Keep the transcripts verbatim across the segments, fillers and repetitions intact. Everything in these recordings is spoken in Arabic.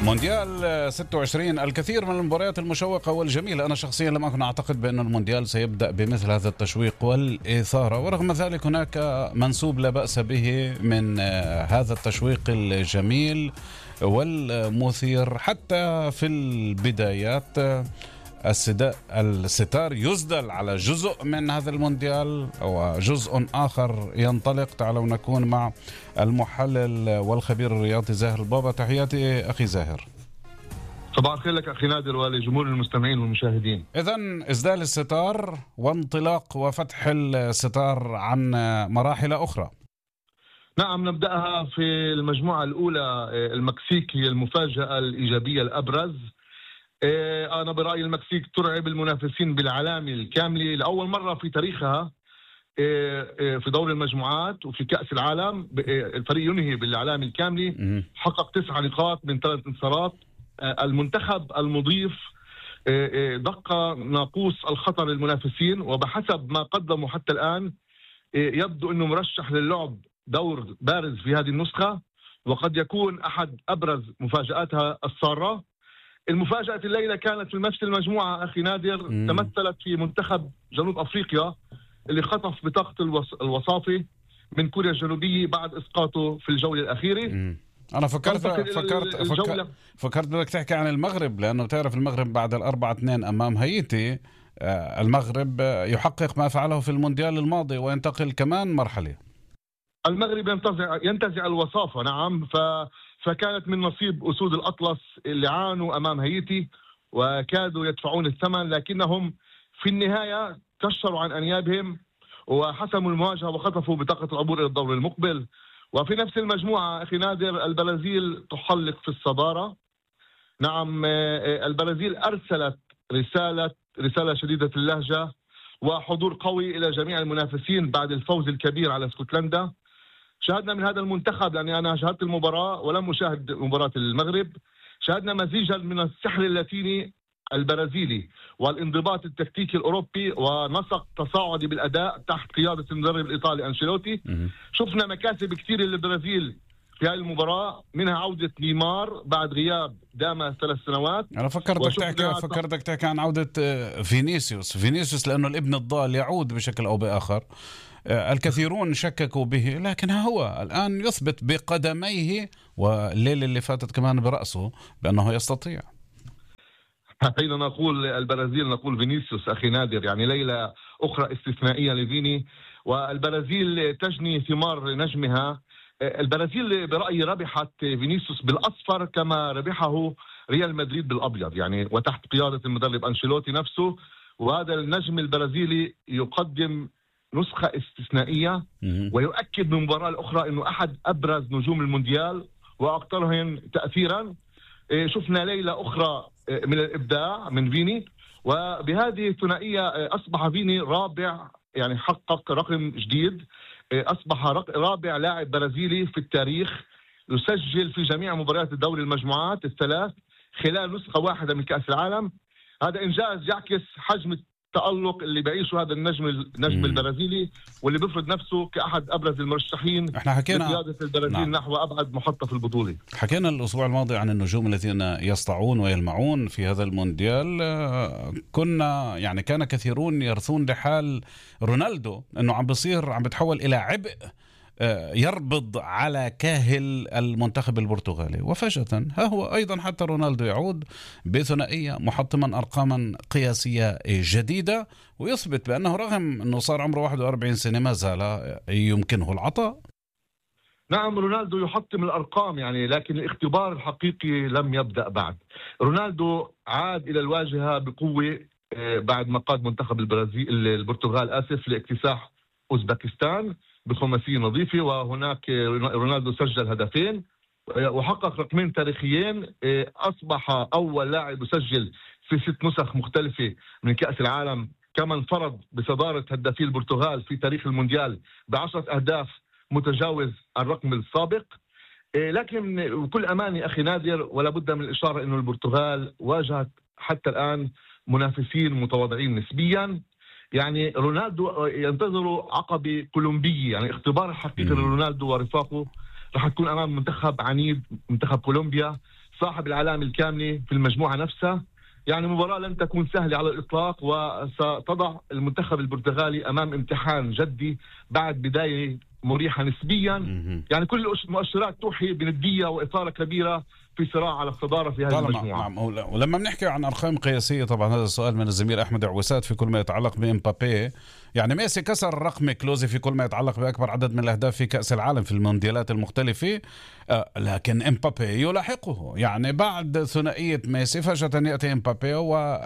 مونديال ستة وعشرين، الكثير من المباريات المشوقة والجميلة. أنا شخصيا لم أكن أعتقد بأن المونديال سيبدأ بمثل هذا التشويق والإثارة، ورغم ذلك هناك منسوب لا بأس به من هذا التشويق الجميل والمثير. حتى في البدايات الستار يسدل على جزء من هذا المونديال وجزء آخر ينطلق. تعالوا نكون مع المحلل والخبير الرياضي زاهر البابا. تحياتي أخي زاهر. صباح الخير لك أخي نادر ولجمهور المستمعين والمشاهدين. إذن إسدال الستار وانطلاق وفتح الستار عن مراحل أخرى. نعم، نبدأها في المجموعة الأولى. المكسيك هي المفاجأة الإيجابية الأبرز. أنا برأيي المكسيك ترعب المنافسين بالعلامة الكاملة لأول مرة في تاريخها في دور المجموعات وفي كأس العالم. الفريق ينهي بالعلامة الكاملة، حقق تسع نقاط من ثلاث انتصارات. المنتخب المضيف دق ناقوس الخطر للمنافسين، وبحسب ما قدموا حتى الآن يبدو أنه مرشح للعب دور بارز في هذه النسخة، وقد يكون أحد أبرز مفاجآتها السارة. المفاجأة الليلة كانت في نفس المجموعة أخي نادر، مم. تمثلت في منتخب جنوب أفريقيا اللي خطف بطاقة الوص... الوصافة من كوريا الجنوبية بعد إسقاطه في الجولة الأخيرة. مم. أنا فكرت فكرت فكرت, فكرت بدك تحكي عن المغرب، لأنه بتعرف المغرب بعد الأربعة اثنين أمام هايتي، المغرب يحقق ما فعله في المونديال الماضي وينتقل كمان مرحلة. المغرب ينتزع ينتزع الوصافة، نعم. ف فكانت من نصيب أسود الأطلس اللي عانوا أمام هايتي وكادوا يدفعون الثمن، لكنهم في النهاية كشروا عن أنيابهم وحسموا المواجهة وخطفوا بطاقة العبور إلى الدور المقبل. وفي نفس المجموعة أخي نادر البرازيل تحلق في الصدارة. نعم، البرازيل أرسلت رسالة رسالة شديدة اللهجة وحضور قوي إلى جميع المنافسين بعد الفوز الكبير على اسكتلندا. شاهدنا من هذا المنتخب، يعني أنا شاهدت المباراة ولم أشاهد مباراة المغرب، شاهدنا مزيجا من السحر اللاتيني البرازيلي والانضباط التكتيكي الأوروبي ونسق تصاعدي بالأداء تحت قيادة المدرب الإيطالي أنشيلوتي. شفنا مكاسب كثير للبرازيل في هذه المباراة، منها عودة نيمار بعد غياب دام ثلاث سنوات. أنا فكرتك تحكي فكرتك تحكي عن عودة فينيسيوس فينيسيوس لأنه الابن الضال يعود بشكل أو بآخر. الكثيرون شككوا به، لكن هو الآن يثبت بقدميه والليلة اللي فاتت كمان برأسه بأنه يستطيع. حين نقول البرازيل نقول فينيسيوس أخي نادر، يعني ليلة أخرى استثنائية لفيني، والبرازيل تجني ثمار نجمها. البرازيل برأيي ربحت فينيسيوس بالأصفر كما ربحه ريال مدريد بالأبيض، يعني وتحت قيادة المدرب أنشيلوتي نفسه. وهذا النجم البرازيلي يقدم نسخة استثنائية ويؤكد من المباراة الأخرى أنه أحد أبرز نجوم المونديال وأكثرهم تأثيرا. شفنا ليلة أخرى من الإبداع من فيني، وبهذه الثنائية أصبح فيني رابع، يعني حقق رقم جديد. أصبح رابع لاعب برازيلي في التاريخ يسجل في جميع مباريات الدوري المجموعات الثلاث خلال نسخة واحدة من كأس العالم. هذا إنجاز يعكس حجم التألق اللي بيعيشه هذا النجم النجم البرازيلي، واللي بيفرض نفسه كأحد أبرز المرشحين احنا حكينا لقيادة البرازيل نعم. نحو أبعد محطة في البطولة. حكينا الأسبوع الماضي عن النجوم الذين يسطعون ويلمعون في هذا المونديال. كنا يعني كان كثيرون يرثون لحال رونالدو أنه عم بصير عم بتحول إلى عبء يربض على كاهل المنتخب البرتغالي، وفجأة ها هو أيضا حتى رونالدو يعود بثنائية محطما أرقاما قياسية جديدة، ويثبت بأنه رغم أنه صار عمره واحد وأربعين سنة ما زال يمكنه العطاء. نعم، رونالدو يحطم الأرقام يعني، لكن الاختبار الحقيقي لم يبدأ بعد. رونالدو عاد إلى الواجهة بقوة بعد ما قاد منتخب البرازيل البرتغال آسف لاكتساح أوزبكستان بخماسية نظيفة، وهناك رونالدو سجل هدفين وحقق رقمين تاريخيين. أصبح أول لاعب يسجل في ست نسخ مختلفة من كأس العالم، كما انفرد بصدارة هدافي البرتغال في تاريخ المونديال بعشرة أهداف متجاوز الرقم السابق. لكن بكل أمانة أخي نادر ولا بد من الإشارة أنه البرتغال واجهت حتى الآن منافسين متواضعين نسبيا. يعني رونالدو ينتظروا عقبة كولومبية، يعني اختبار حقيقي لرونالدو ورفاقه راح تكون أمام منتخب عنيد، منتخب كولومبيا صاحب العلامة الكاملة في المجموعة نفسها. يعني مباراة لن تكون سهلة على الإطلاق، وستضع المنتخب البرتغالي أمام امتحان جدي بعد بداية مريحة نسبيا. يعني كل المؤشرات توحي بندية وإثارة كبيرة في صراع على الصدارة في هذه المجموعة. نعم. ولما بنحكي عن أرقام قياسية، طبعا هذا السؤال من الزميل أحمد عويسات في كل ما يتعلق بإمبابي. يعني ميسي كسر رقم كلوزي في كل ما يتعلق بأكبر عدد من الأهداف في كأس العالم في المونديالات المختلفة، لكن إمبابي يلاحقه. يعني بعد ثنائية ميسي فجأة يأتي إمبابي و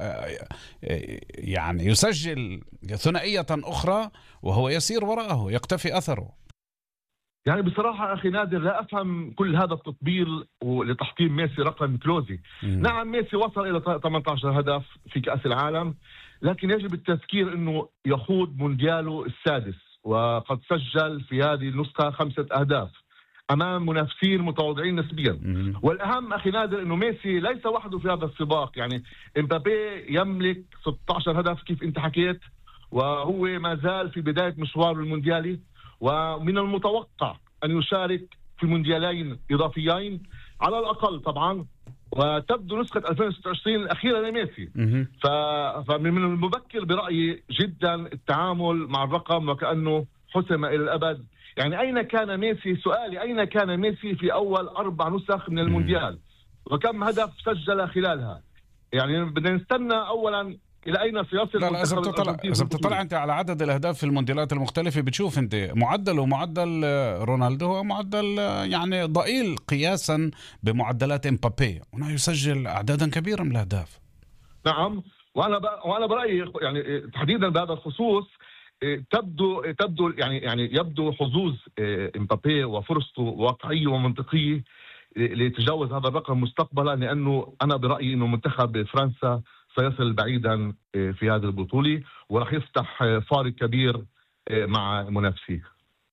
يعني يسجل ثنائية أخرى وهو يسير وراءه، يقتفي أثره. يعني بصراحة أخي نادر لا أفهم كل هذا التطبيل لتحطيم ميسي رقم كلوزي. مم. نعم ميسي وصل إلى ثمانية عشر هدف في كأس العالم، لكن يجب التذكير أنه يخوض موندياله السادس، وقد سجل في هذه النسخة خمسة أهداف أمام منافسين متواضعين نسبيا. مم. والأهم أخي نادر أنه ميسي ليس وحده في هذا السباق. يعني إمبابي يملك ستة عشر هدف كيف أنت حكيت، وهو ما زال في بداية مشواره المونديالي، ومن المتوقع أن يشارك في مونديالين إضافيين على الأقل طبعا. وتبدو نسخة ألفين وستة وعشرين الأخيرة لميسي، فمن المبكر برأيي جدا التعامل مع الرقم وكأنه حسم إلى الأبد. يعني أين كان ميسي؟ سؤالي أين كان ميسي في أول أربع نسخ من المونديال، وكم هدف سجل خلالها؟ يعني بدنا نستنى أولا إلى أين سيصل. لا لا، إذا بتطلع إذا بتطلع أنت على عدد الأهداف في المونديالات المختلفة بتشوف أنت معدل ومعدل رونالدو هو معدل يعني ضئيل قياسا بمعدلات إمبابي، هنا يسجل أعدادا كبيرة من الأهداف. نعم، وأنا ب... وأنا برأيي يعني تحديدا بهذا الخصوص تبدو تبدو يعني يعني يبدو حظوظ إمبابي وفرصته واقعية ومنطقية لتجاوز هذا الرقم مستقبلا، لأنه أنا برأيي إنه منتخب فرنسا سيصل بعيدا في هذه البطولة ورح يفتح فارق كبير مع منافسيه.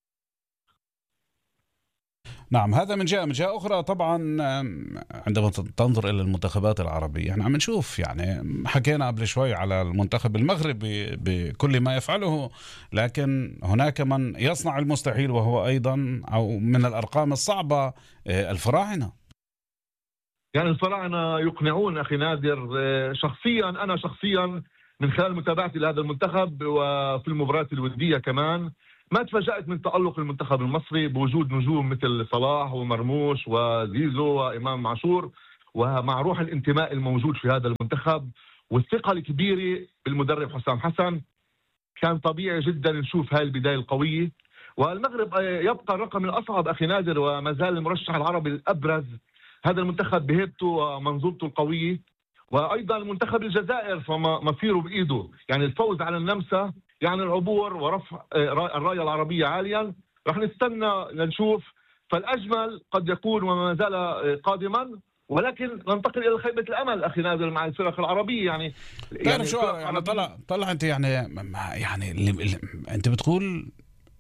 نعم، هذا من جهة. من جهة أخرى طبعا عندما تنظر إلى المنتخبات العربية، يعني عم نشوف، يعني حكينا قبل شوي على المنتخب المغربي بكل ما يفعله، لكن هناك من يصنع المستحيل وهو أيضا أو من الأرقام الصعبة الفراعنة. يعني الفراعنة يقنعون أخي نادر. شخصيا أنا شخصيا من خلال متابعتي لهذا المنتخب وفي المباريات الودية كمان ما تفاجأت من تألق المنتخب المصري بوجود نجوم مثل صلاح ومرموش وزيزو وإمام عاشور، ومع روح الانتماء الموجود في هذا المنتخب والثقة الكبيرة بالمدرب حسام حسن. كان طبيعي جدا نشوف هاي البداية القوية. والمغرب يبقى الرقم الأصعب أخي نادر، وما زال المرشح العربي الأبرز هذا المنتخب بهيبته ومنظومته القوية. وأيضا المنتخب الجزائر فمصيره بإيده، يعني الفوز على النمسا يعني العبور ورفع الراية العربية عاليا. رح نستنى لنشوف، فالأجمل قد يكون وما زال قادما، ولكن ننتقل إلى خيبة الأمل أخي نادر مع الفرق العربية. يعني يعني شو يعني طلع طلع أنت يعني يعني اللي اللي أنت بتقول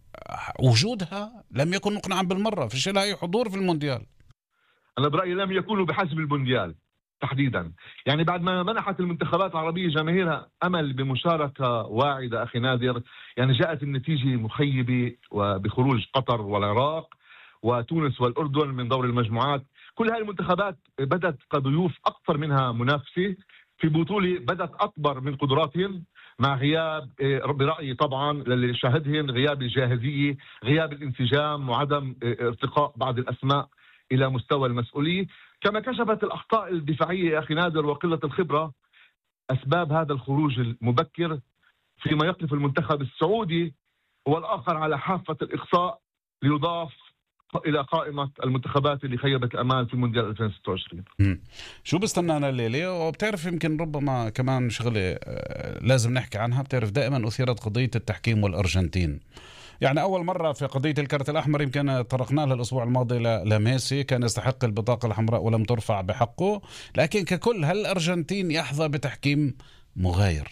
وجودها لم يكن مقنعا بالمرة، في لها أي حضور في المونديال. أنا برأيي لم يكونوا بحجم المونديال تحديدا. يعني بعد ما منحت المنتخبات العربية جماهيرها أمل بمشاركة واعدة أخي نادر، يعني جاءت النتيجة مخيبة وبخروج قطر والعراق وتونس والأردن من دور المجموعات. كل هذه المنتخبات بدت كضيوف أكثر منها منافسة في بطولة بدت أكبر من قدراتهم، مع غياب برأيي طبعا للي شاهدهم غياب الجاهزية، غياب الانسجام، وعدم ارتقاء بعض الأسماء إلى مستوى المسؤولية. كما كشفت الأخطاء الدفاعية يا أخي نادر وقلة الخبرة أسباب هذا الخروج المبكر، فيما يقف المنتخب السعودي هو الآخر على حافة الإقصاء ليضاف إلى قائمة المنتخبات اللي خيبت الأمال في مونديال ألفين وستة وعشرين. شو بستنانا الليلة؟ وبتعرف يمكن ربما كمان شغلة لازم نحكي عنها. بتعرف دائما أثيرت قضية التحكيم والأرجنتين. يعني أول مرة في قضية الكرت الأحمر يمكن طرقنا لها الأسبوع الماضي لميسي، كان يستحق البطاقة الحمراء ولم ترفع بحقه، لكن ككل هل الأرجنتين يحظى بتحكيم مغاير؟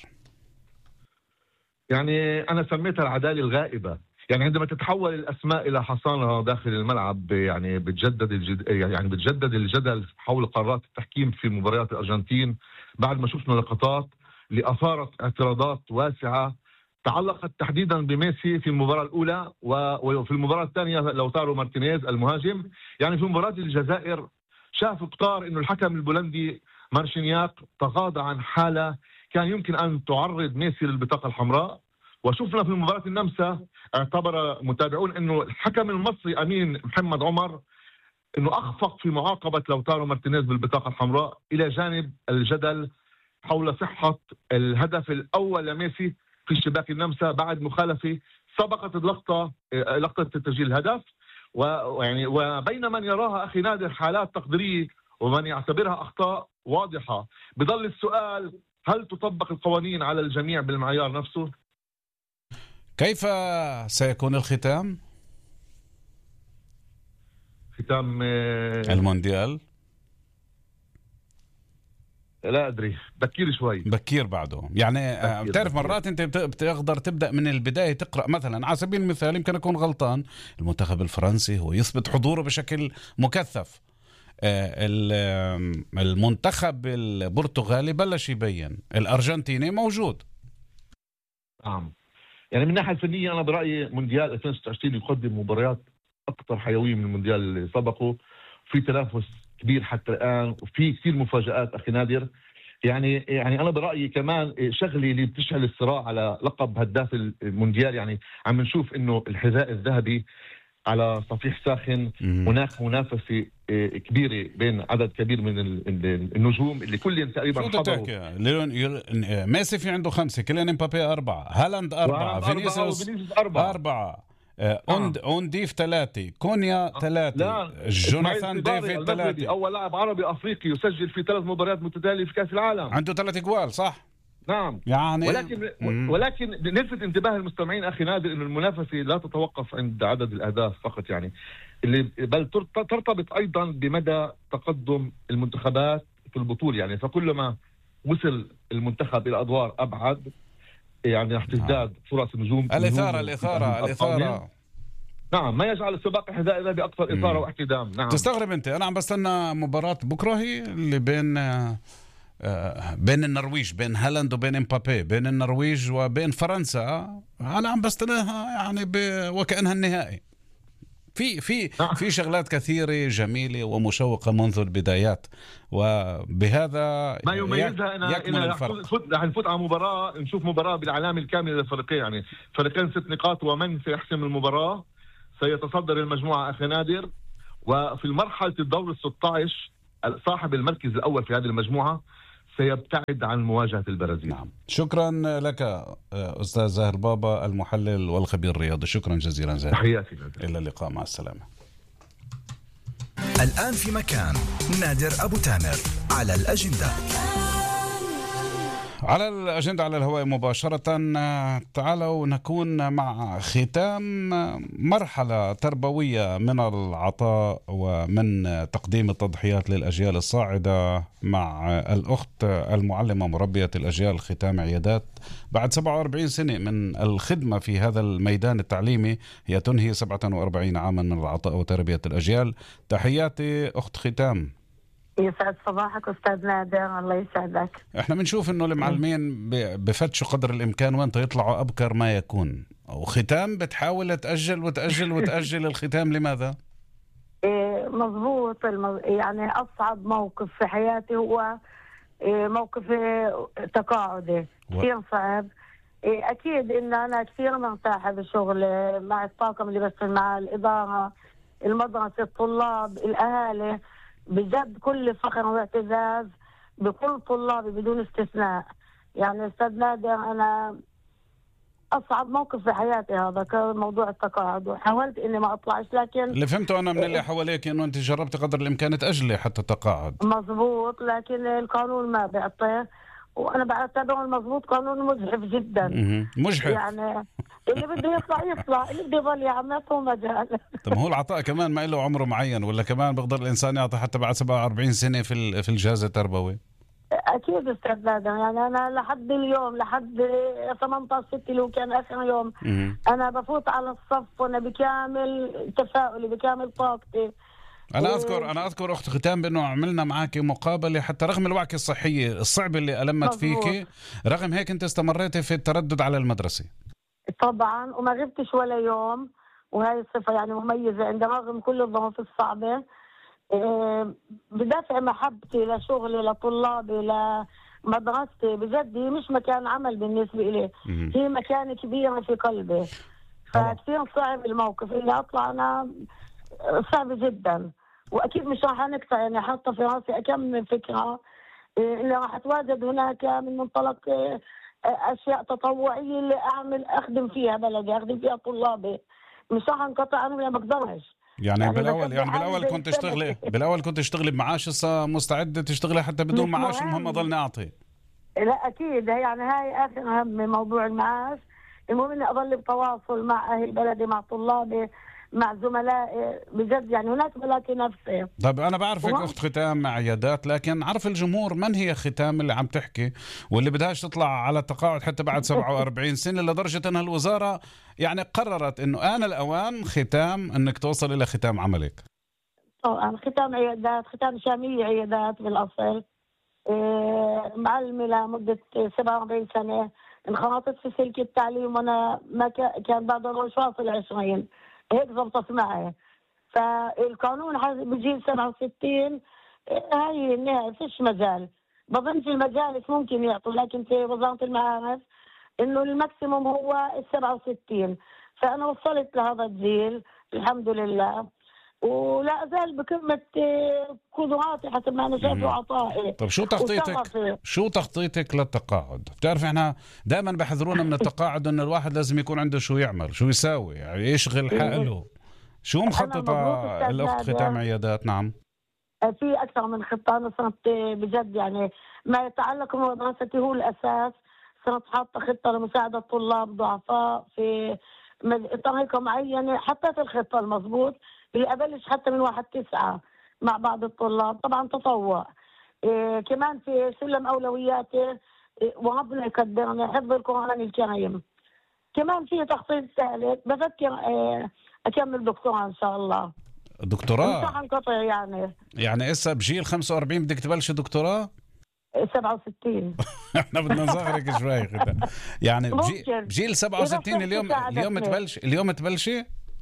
يعني أنا سميتها العدالة الغائبة. يعني عندما تتحول الأسماء إلى حصانة داخل الملعب، يعني بتجدد الجد... يعني بتجدد الجدل حول قرارات التحكيم في مباريات الأرجنتين، بعد ما شفنا لقطات لأثارت اعتراضات واسعة تعلقت تحديدا بميسي في المباراة الأولى، وفي المباراة الثانية لوتارو مارتينيز المهاجم. يعني في مباراة الجزائر شاف قطار انه الحكم البولندي مارشينياك تغاضى عن حالة كان يمكن ان تعرض ميسي للبطاقة الحمراء. وشفنا في مباراة النمسا اعتبر متابعون انه الحكم المصري امين محمد عمر انه اخفق في معاقبة لوتارو مارتينيز بالبطاقة الحمراء، الى جانب الجدل حول صحة الهدف الاول لميسي في شباك النمسا بعد مخالفة سبقت اللقطة لقطة تسجيل الهدف. ويعني وبين من يراها اخي نادر حالات تقديرية ومن يعتبرها اخطاء واضحة، بضل السؤال هل تطبق القوانين على الجميع بالمعيار نفسه؟ كيف سيكون الختام؟ ختام المونديال؟ لا أدري، بكير شوي. بكير بعده يعني. بكير بتعرف بكير. مرات أنت بتقدر تبدأ من البداية تقرأ. مثلا على سبيل المثال يمكن أكون غلطان، المنتخب الفرنسي هو يثبت حضوره بشكل مكثف. المنتخب البرتغالي بلش يبين، الأرجنتيني موجود. نعم، يعني من الناحية الفنية أنا برأيي مونديال ألفين وستة وعشرين يقدم مباريات أكثر حيوية من المونديال اللي سبقه، في تنافس كبير حتى الآن وفي كثير مفاجآت أخي نادر. يعني يعني أنا برأيي كمان شغلي اللي بتشعل الصراع على لقب هداف المونديال، يعني عم نشوف إنه الحذاء الذهبي على صفيح ساخن. هناك منافسة كبيرة بين عدد كبير من النجوم اللي كلهم تقريبا حضروا. ميسي في عنده خمسة، كيليان امبابي أربعة، هالاند أربعة، فينيسيوس أربعة, أربعة. أوند أونديف ثلاثة، كونيا ثلاثة، جوناثان ديفيد ثلاثة. أول لاعب عربي أفريقي يسجل في ثلاث مباريات متتالية في كأس العالم، عنده ثلاث جوال صح؟ نعم يعني ولكن مم. ولكن نلفت انتباه المستمعين اخي نادر انه المنافسه لا تتوقف عند عدد الاهداف فقط، يعني اللي بل ترتبط ايضا بمدى تقدم المنتخبات في البطوله. يعني فكلما وصل المنتخب الى ادوار ابعد يعني راح تزداد فرص النجوم. الاثاره الاثاره الاثاره نعم، ما يجعل السباق الحذاء الذهبي اكثر اثاره واحتدام. نعم. تستغرب انت، انا عم بستنى مباراه بكره هي اللي بين بين النرويج، بين هالاند وبين امبابي، بين النرويج وبين فرنسا. انا عم بستناها يعني ب... وكأنها النهائي. في في في شغلات كثيره جميله ومشوقه منذ البدايات، وبهذا ما يميزها انا يكمن إنا الفرق. رح نفوت على مباراه نشوف مباراه بالعلامه الكامله للفريقين، يعني فريقين ست نقاط، ومن سيحسم المباراه سيتصدر المجموعه اخي نادر. وفي مرحله الدور الستة عشر صاحب المركز الاول في هذه المجموعه سيبتعد عن مواجهة البرازيل. نعم. شكرا لك أستاذ زاهر بابا المحلل والخبير الرياضي، شكرا جزيلا زاهر. تحياتي. إلى اللقاء، مع السلامة. الآن في مكان نادر أبو تامر على الأجندة. على الأجندة على الهواء مباشرة، تعالوا نكون مع ختام مرحلة تربوية من العطاء ومن تقديم التضحيات للأجيال الصاعدة مع الأخت المعلمة مربية الأجيال ختام عيادات. بعد سبعة وأربعين سنة من الخدمة في هذا الميدان التعليمي، هي تنهي سبعة وأربعين عاما من العطاء وتربية الأجيال. تحياتي أخت ختام. يسعد صباحك أستاذ نادر، الله يسعدك. احنا بنشوف انه المعلمين بفتشوا قدر الامكان وين يطلعوا ابكر ما يكون، وختام بتحاول تأجل وتأجل وتأجل الختام. لماذا؟ إيه مضبوط. المز... يعني أصعب موقف في حياتي هو إيه موقف تقاعدي، كثير صعب. إيه أكيد إن أنا كثير مرتاحة بالشغل مع الطاقم اللي بشتغل مع الإدارة، المدرسة، الطلاب، الأهالي، بجد كل فخر واعتزاز بكل طلابي بدون استثناء. يعني استاذ نادر انا اصعب موقف في حياتي هذا كان موضوع التقاعد، وحاولت اني ما اطلعش، لكن اللي فهمته انا من اللي حواليك انه انت جربت قدر الامكان تاجلي حتى تقاعد. مزبوط، لكن القانون ما بيعطي، وانا بعتبره المضبوط قانون مزحف جدا. مجحف يعني اللي بده يطلع يطلع، اللي بده يضل يعمل يعطوه مجال. طب هو العطاء كمان ما له عمره معين، ولا كمان بيقدر الانسان يعطي حتى بعد سبعة وأربعين سنة في في الجهاز التربوي؟ اكيد استاذ نادر، يعني انا لحد اليوم لحد ثمانية عشر ستة اللي كان اخر يوم مم. انا بفوت على الصف وانا بكامل تفاؤلي بكامل طاقتي. انا اذكر انا اذكر اخت ختام بانه عملنا معك مقابله، حتى رغم الوعكه الصحيه الصعبه اللي المت فيك، رغم هيك انت استمريتي في التردد على المدرسه. طبعا، وما غبتش ولا يوم، وهي الصفه يعني مميزه عند رغم كل الظروف الصعبه. آه، بدافع محبتي لشغلي لطلابي لمدرستي، بجد هي مش مكان عمل بالنسبة لي، مهم. هي مكان كبير في قلبي. طبعا. فكثير صعب الموقف اللي أطلع أنا، صعب جدا. وأكيد مش راح أنقطع، يعني حاطة في راسي أكمل فكرة إيه، اللي راح أتواجد هناك من منطلق إيه، أشياء تطوعية اللي أعمل أخدم فيها بلدي، أخدم فيها طلابي. مش راح أنقطع أنا، ما بقدرش. يعني يعني بالاول بشبه يعني حالي بالاول زي كنت تشتغلي السمكة. بالاول كنت تشتغلي بمعاش، هسه مستعده تشتغلي حتى بدون مش معاش، المهم مهم. ضلني اعطي. لا أكيد، يعني هاي آخر أهم من موضوع المعاش. المهم إني أضل بتواصل مع أهل بلدي، مع طلابي، مع زملائي، بجد يعني هناك بلاقي نفسي. طب انا بعرفك وما- اخت ختام مع عيادات، لكن عرف الجمهور من هي ختام اللي عم تحكي واللي بدهاش تطلع على التقاعد حتى بعد سبعة وأربعين سنه، لدرجه انها الوزاره يعني قررت انه آن الاوان ختام انك توصل الى ختام عملك. طبعا ختام عيادات، ختام شامية عيادات بالأصل. إيه، معلمة لمدة سبعة وأربعين سنة، انخرطت في سلك التعليم وأنا ما كا- كان بعد الرشاط العشرين، هيك ضبطت معي. فالقانون حز- بجيل سبعة وستين، إيه، هاي النهاية، فيش مجال. بظن في المجالس ممكن يعطوا، لكن في وزارة المعارف إنه الماكسيموم هو ال سبعة وستين. فأنا وصلت لهذا الجيل الحمد لله، ولا أزال بقمة آه، قدراتي حسب ما أنا شايفه مهم. وعطائي طب شو تخطيطك وشغفي. شو تخطيطك للتقاعد؟ بتعرف احنا دائما بحذرونا من التقاعد انه الواحد لازم يكون عنده شو يعمل، شو يساوي، يعني يشغل حاله. شو أنا مخططة مضغوط أستاذ الاخت ختام نادر، عيادات؟ نعم. في أكثر من خطة. أنا صرت بجد يعني ما يتعلق بمدرستي هو الأساس. صرت حاطة خطة لمساعدة طلاب ضعفاء في مد- طريقة معينة. حطيت الخطة المضبوط اللي أبلش حتى من واحد تسعة مع بعض الطلاب، طبعا تطوع. إيه كمان في سلم أولوياتي، إيه وربنا يقدرني، حفظ القرآن الكريم. كمان في تخطيط ثالث، بفكر إيه أكمل دكتوراه إن شاء الله. مش دكتوراه؟ راح انقطع يعني. يعني هسه بجيل خمسة وأربعين بدك تبلش دكتوراه؟ سبعة وستين احنا بدنا نصغرك شوي ختام. يعني بجي ممكن بجيل سبعة إذا وستين صحتي اليوم اليوم ساعدتني، تبلش اليوم تبلشي؟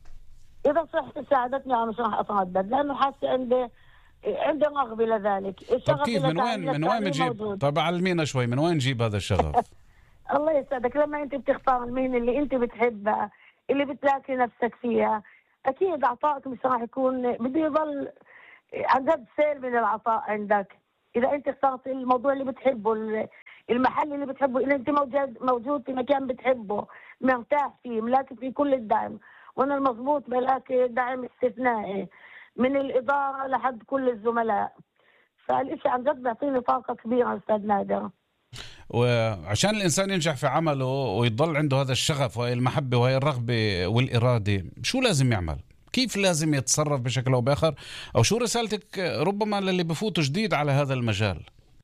إذا صحتي ساعدتني أنا مش راح أتردد، لأنه حاسة عندي عندي رغبة لذلك. طب الشغف كيف، من وين للتعليم من وين للتعليم بتجيب؟ موجود. طب علمينا شوي، من وين نجيب هذا الشغف؟ الله يسعدك، لما أنت بتختار المهنة اللي أنت بتحبها، اللي بتلاقي نفسك فيها، أكيد عطائك مش راح يكون، بده يضل عن جد سيل من العطاء عندك. إذا أنت اخترت الموضوع اللي بتحبه، المحل اللي بتحبه، إذا أنت موجود موجود في مكان بتحبه، مرتاح فيه، ملاقي فيه كل الدعم. وأنا المضبوط بلاقي دعم استثنائي من الإدارة لحد كل الزملاء. فالإشي عن جد بيعطيني طاقة كبيرة أستاذ نادر. وعشان الإنسان ينجح في عمله ويضل عنده هذا الشغف وهي المحبة وهي الرغبة والإرادة، شو لازم يعمل؟ كيف لازم يتصرف بشكل أو بآخر؟ أو شو رسالتك ربما للي بفوتوا جديد على هذا المجال؟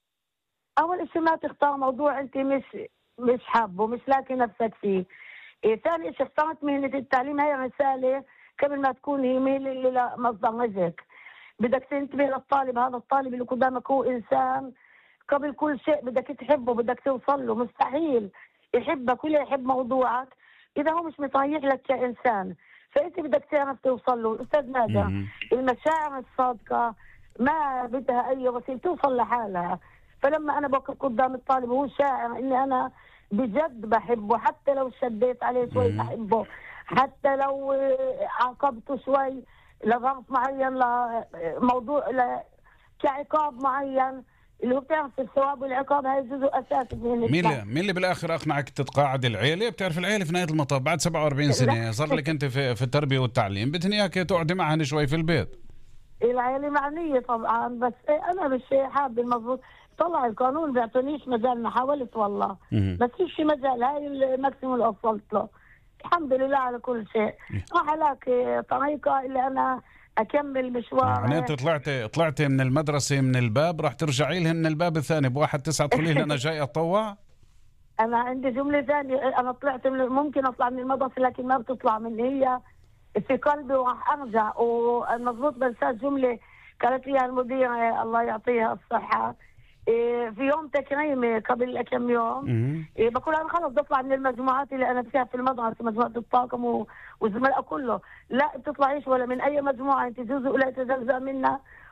أول إشي ما تختار موضوع أنت مش مش حابه، مش لاقي نفسك فيه. إيه ثاني إشي، اخترت مهنة التعليم، هي رسالة قبل ما تكون هي مهنة اللي لا مصدر رزق. بدك تنتبه للطالب، هذا الطالب اللي قدامك هو إنسان قبل كل شيء، بدك تحبه، بدك توصل له. مستحيل يحبك ولا يحب موضوعك إذا هو مش مطيح لك كإنسان. فأنت بدك تعرف توصل له. أستاذ نادر، مم. المشاعر الصادقة ما بدها أي وسيلة، توصل لحالها. فلما أنا بوقف قدام الطالب وهو شاعر إني أنا بجد بحبه، حتى لو شديت عليه شوي مم. بحبه، حتى لو عاقبته شوي لظرف معين، لموضوع ل... كعقاب معين، اللي هو بتعرف الثواب والعقاب هاي جزء أساسي من مين الإسلام. اللي مين اللي بالاخر اقنعك تتقاعد؟ العيله؟ بتعرف العيله في نهايه المطاف بعد سبعة وأربعين سنه صار لك انت في في التربيه والتعليم، بدهن اياك تقعدي معهن شوي في البيت. العيلة معنية طبعا، بس أنا مش حابة. المضبوط طلع القانون بيعطونيش مجال، ما حاولت والله مم. بس فيش مجال. هاي الماكسيموم اللي وصلت له، الحمد لله على كل شيء. راح ألاقي طريقة اللي أنا أكمل مشوار. يعني انت طلعتي طلعتي من المدرسه من الباب، راح ترجعي لهن من الباب الثاني بواحد تسعة تقولي لي انا جاي اتطوع؟ أنا عندي جملة ثانية، أنا طلعت من، ممكن أطلع من المدرسة لكن ما بتطلع من هي في قلبي وراح أرجع. والمضبوط بنسى جملة قالت لي المديرة الله يعطيها الصحة في يوم تكريمي قبل كم يوم، بقول أنا خلص بطلع من المجموعات اللي أنا فيها في المدرسة، مجموعة الطاقم والزملاء كله. لا بتطلعيش ولا من أي مجموعة، أنت جزء لا يتجزأ منها،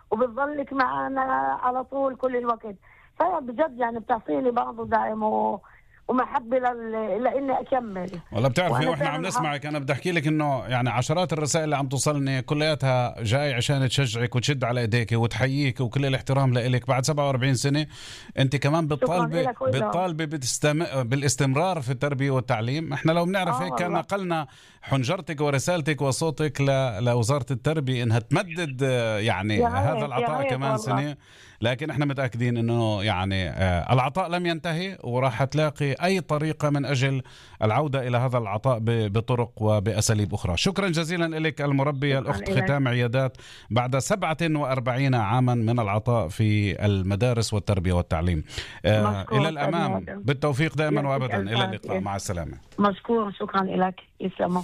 وبتضلك معنا على طول كل الوقت. فهي بجد يعني بتعطيني برضه دعم و... ومحبة لل... لإني أكمل. والله بتعرفي وأنا واحنا عم فعلاً نسمعك انا بدي احكي لك انه يعني عشرات الرسائل اللي عم توصلني كلياتها جاي عشان تشجعك وتشد على ايديك وتحييك وكل الاحترام لإلك. بعد سبعة وأربعين سنة انت كمان بتطالبي لك والله. بتطالبي بتستم... بالاستمرار في التربية والتعليم. احنا لو بنعرف آه هيك كان والله. نقلنا حنجرتك ورسالتك وصوتك ل... لوزارة التربية انها تمدد آه، يعني يا هذا ريت يا العطاء ريت كمان والله. سنة. لكن احنا متأكدين انه يعني آه، العطاء لم ينتهي وراح تلاقي اي طريقة من اجل العودة الى هذا العطاء ب- بطرق وبأساليب اخرى. شكرا جزيلا لك المربية شكراً الاخت إلك. ختام عيادات بعد سبعة وأربعين عاما من العطاء في المدارس والتربية والتعليم. آه، مشكور الى الامام أستاذ نادر. بالتوفيق دائما يعطيك وابدا. ألف الى اللقاء، عافية. مع السلامة. مشكور، شكرا لك. يسلموا.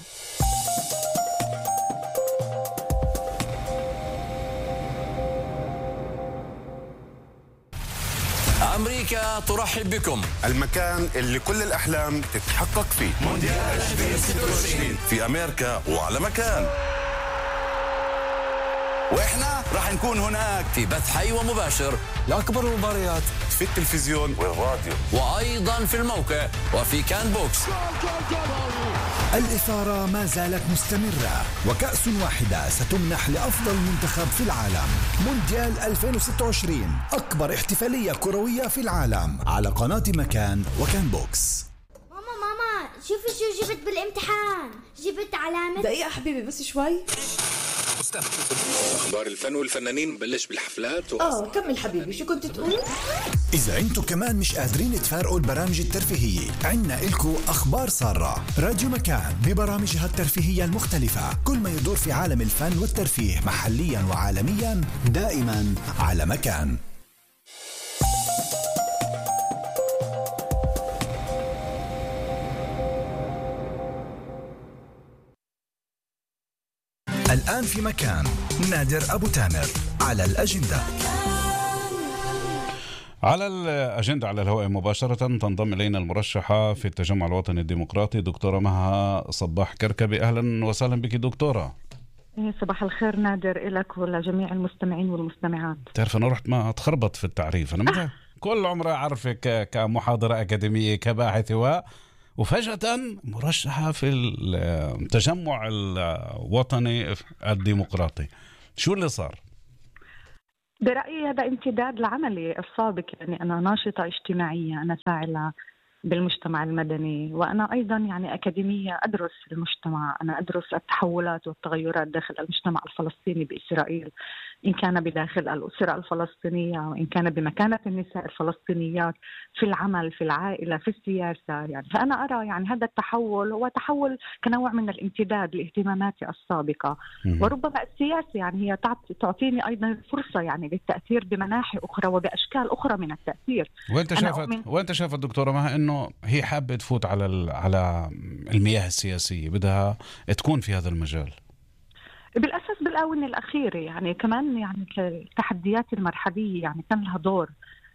أمريكا ترحب بكم. المكان اللي كل الأحلام تتحقق فيه. مونديال ألفين وستة وعشرين في أمريكا وعلى مكان. وإحنا راح نكون هناك في بث حي ومباشر لأكبر المباريات في التلفزيون والراديو. وأيضا في الموقع وفي كان بوكس. الإثارة ما زالت مستمرة، وكأس واحدة ستمنح لأفضل منتخب في العالم. مونديال ألفين وستة وعشرين، أكبر احتفالية كروية في العالم، على قناة مكان وكان بوكس. ماما ماما شوفي شو جبت بالامتحان. جبت علامة. دقيقة حبيبي بس شوي. أخبار الفن والفنانين بلش بالحفلات و... آه كمل حبيبي، شو كنت تقول؟ إذا أنتو كمان مش قادرين تفارقوا البرامج الترفيهية، عنا إلكو أخبار سارة. راديو مكان ببرامجها الترفيهية المختلفة، كل ما يدور في عالم الفن والترفيه محليا وعالميا، دائما على مكان. الآن في مكان نادر أبو تامر على الأجندة. على الأجندة على الهواء مباشرة تنضم إلينا المرشحة في التجمع الوطني الديمقراطي دكتورة مها صباح كركبي. أهلا وسهلا بك دكتورة. صباح الخير نادر إلك ولجميع المستمعين والمستمعات. تعرف أنا رحت ما أتخربط في التعريف. أنا متى كل عمري أعرفك كمحاضرة أكاديمية كباحثة و وفجأة مرشحة في التجمع الوطني الديمقراطي. شو اللي صار؟ برأيي هذا امتداد لعملي السابق. يعني أنا ناشطة اجتماعية، أنا فاعلة بالمجتمع المدني، وأنا أيضا يعني أكاديمية أدرس المجتمع. أنا أدرس التحولات والتغيرات داخل المجتمع الفلسطيني بإسرائيل، إن كان بداخل الأسرة الفلسطينية وإن كان بمكانة النساء الفلسطينيات في العمل، في العائلة، في السياسة. يعني فأنا أرى يعني هذا التحول هو تحول كنوع من الامتداد لاهتماماتي السابقة. وربما السياسة يعني هي تعطيني أيضا فرصة يعني للتأثير بمناحي أخرى وبأشكال أخرى من التأثير. وأنت شافت وأنت شافت دكتورة مها إنه هي حابة تفوت على على المياه السياسية، بدها تكون في هذا المجال بالأساس بالآونة الأخيرة. يعني كمان يعني التحديات المرحلية يعني كان لها دور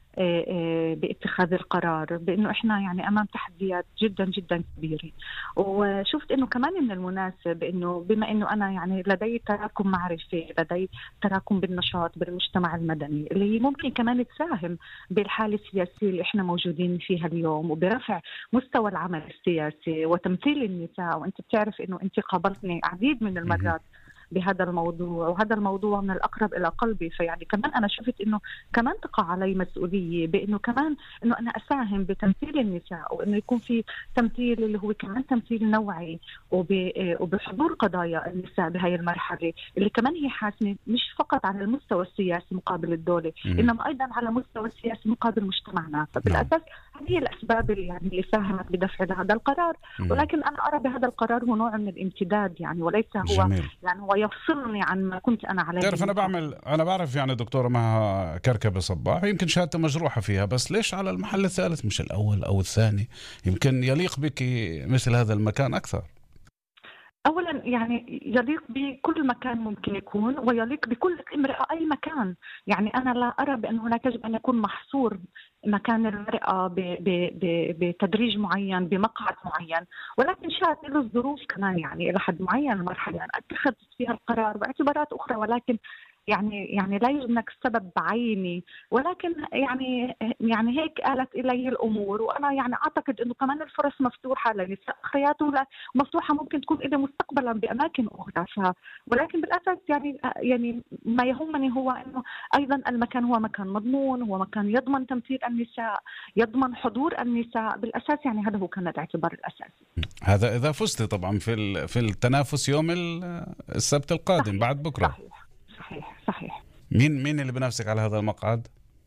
باتخاذ القرار، بأنه إحنا يعني أمام تحديات جدا جدا كبيرة. وشفت أنه كمان من المناسب أنه بما أنه أنا يعني لدي تراكم معرفي، لدي تراكم بالنشاط بالمجتمع المدني اللي ممكن كمان تساهم بالحالة السياسية اللي إحنا موجودين فيها اليوم وبرفع مستوى العمل السياسي وتمثيل النساء. وأنت بتعرف أنه أنت قابلتني عديد من المرات بهذا الموضوع، وهذا الموضوع من الأقرب إلى قلبي. فيعني كمان أنا شفت إنه كمان تقع علي مسؤولية بإنه كمان إنه أنا أساهم بتمثيل النساء، وإنه يكون في تمثيل اللي هو كمان تمثيل نوعي وبحضور قضايا النساء بهاي المرحلة اللي كمان هي حاسمة مش فقط على المستوى السياسي مقابل الدولة، إنما أيضا على مستوى السياسي مقابل مجتمعنا. فبالأساس هذه الأسباب اللي يعني اللي ساهمت بدفع هذا القرار. ولكن أنا أرى بهذا القرار هو نوع من الامتداد يعني، وليس هو جميل. يعني هو يفصلني عن ما كنت أنا عليه. تعرف أنا بعمل أنا بعرف يعني دكتورة مها كركبي صباح يمكن شهادة مجروحة فيها، بس ليش على المحل الثالث مش الأول أو الثاني؟ يمكن يليق بك مثل هذا المكان أكثر. أولا يعني يليق بكل مكان ممكن يكون، ويليق بكل امرأة أي مكان. يعني أنا لا أرى بأن هناك يجب أن يكون محصور مكان المرأة بتدريج معين بمقعد معين، ولكن شاءت له الظروف كمان يعني إلى حد معين المرحلة يعني اتخذت فيها القرار باعتبارات أخرى. ولكن يعني يعني لا يهمك السبب بعيني، ولكن يعني يعني هيك آلت إلي الأمور. وأنا يعني أعتقد إنه كمان الفرص مفتوحة لنساء أخريات، ومفتوحة ممكن تكون إلى مستقبلا بأماكن أخرى. ف ولكن بالأساس يعني يعني ما يهمني هو إنه أيضا المكان هو مكان مضمون، هو مكان يضمن تمثيل النساء، يضمن حضور النساء. بالأساس يعني هذا هو كان الاعتبار الأساسي. هذا إذا فزت طبعا في في التنافس يوم السبت القادم. صحيح. بعد بكرة. صحيح صحيح صحيح. مين مين اللي بنفسك على هذا المقعد؟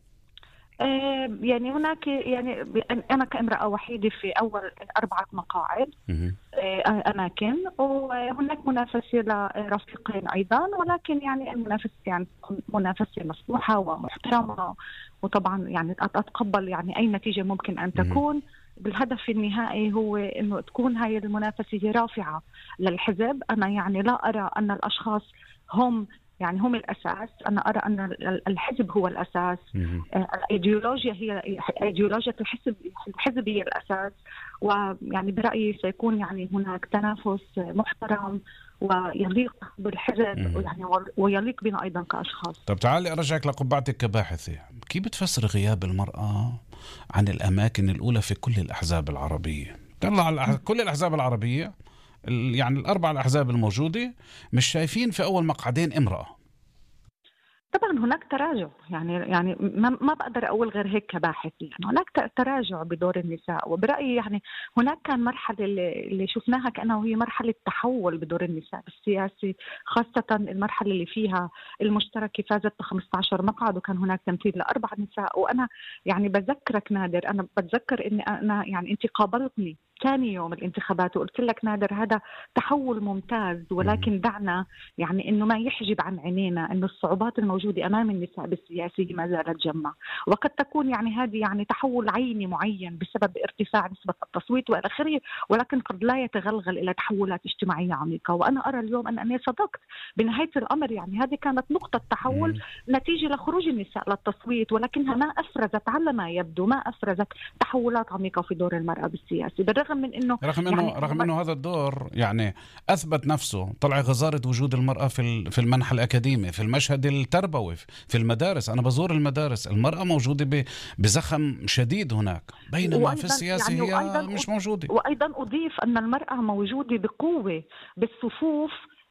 آه يعني هناك يعني أنا كامرأة وحيدة في أول أربعة مقاعد آه أماكن، وهناك منافسة لرفيقين أيضا، ولكن يعني المنافسة يعني منافسة مفتوحة ومحترمة، وطبعا يعني أتقبل يعني أي نتيجة ممكن أن تكون. بالهدف النهائي هو إنه تكون هاي المنافسة رافعة للحزب. أنا يعني لا أرى أن الأشخاص هم يعني هم الأساس، أنا أرى أن الحزب هو الأساس. الإيديولوجيا هي إيديولوجيا الحزب، الحزب هي الأساس. ويعني برأيي سيكون يعني هناك تنافس محترم ويليق بالحزب يعني ويليق بنا أيضا كأشخاص. طب تعالي أرجعك لقبعتك كباحثة. كيف بتفسر غياب المرأة عن الأماكن الأولى في كل الأحزاب العربية؟ طلع كل الأحزاب العربية يعني الأربع الأحزاب الموجودة مش شايفين في أول مقعدين امرأة. طبعا هناك تراجع، يعني يعني ما, ما بقدر أقول غير هيك كباحث. يعني هناك تراجع بدور النساء، وبرأيي يعني هناك كان مرحلة اللي, اللي شفناها كأنها وهي مرحلة تحول بدور النساء بالسياسي، خاصة المرحلة اللي فيها المشتركة فازت ب خمسة عشر مقعد وكان هناك تمثيل لأربع نساء. وأنا يعني بذكرك نادر، أنا بتذكر إني أنا يعني أنت قابلتني ثاني يوم الانتخابات وقلت لك نادر هذا تحول ممتاز، ولكن دعنا يعني انه ما يحجب عن عينينا انه الصعوبات الموجوده امام النساء بالسياسه ما زالت جمة، وقد تكون يعني هذه يعني تحول عيني معين بسبب ارتفاع نسبه التصويت والى اخره، ولكن قد لا يتغلغل الى تحولات اجتماعيه عميقه. وانا ارى اليوم ان انا صدقت بنهايه الامر، يعني هذه كانت نقطه تحول نتيجه لخروج النساء للتصويت، ولكنها ما افرزت على ما يبدو ما افرزت تحولات عميقه في دور المراه بالسياسه، بالرغم من انه رغم انه يعني رغم انه هذا الدور يعني اثبت نفسه. طلع غزاره وجود المراه في في المنحى الاكاديمي، في المشهد التربوي، في المدارس. انا بزور المدارس المراه موجوده بزخم شديد هناك، بينما في السياسه يعني هي مش موجوده. وايضا اضيف ان المراه موجوده بقوه بالصفوف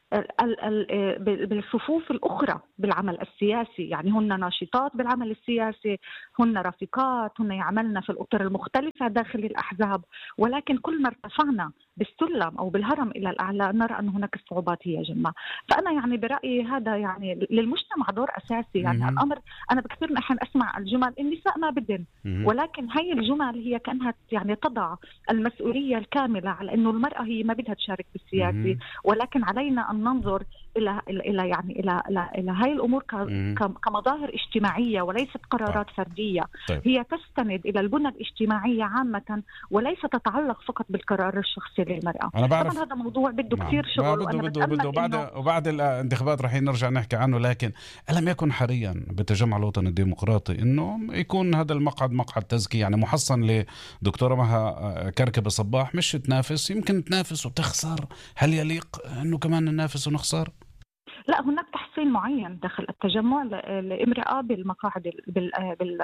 بالصفوف الأخرى بالعمل السياسي، يعني هن ناشطات بالعمل السياسي، هن رفيقات، هن يعملن في الأطر المختلفة داخل الأحزاب، ولكن كل ما ارتفعنا بالسلم أو بالهرم إلى الأعلى نرى أن هناك الصعوبات هي جمة. فأنا يعني برأيي هذا يعني للمجتمع دور أساسي. يعني الأمر أنا بكثير نحن أسمع الجمل النساء ما بدن، ولكن هاي الجمل هي كأنها يعني تضع المسؤولية الكاملة على أنه المرأة هي ما بدها تشارك بالسياسة، ولكن علينا أن ننظر إلى إلى يعني إلى إلى, إلى هاي الأمور كمظاهر اجتماعية وليست قرارات طيب. فردية. طيب. هي تستند إلى البنى الاجتماعية عامة وليس تتعلق فقط بالقرار الشخصي للمرأة. أنا بعرف طبعا هذا موضوع بده نعم. كثير شغل، بده بده بده وبعد إنه... وبعد الانتخابات رح نرجع نحكي عنه، لكن ألم يكن حريا بالتجمع الوطني الديمقراطي إنه يكون هذا المقعد مقعد تزكي يعني محصن لدكتورة مها كركبة صباح، مش تنافس، يمكن تنافس وتخسر، هل يليق إنه كمان ننافس ونخسر؟ لا، هناك تحصين معين داخل التجمع لامرأة بالمقاعد بال بال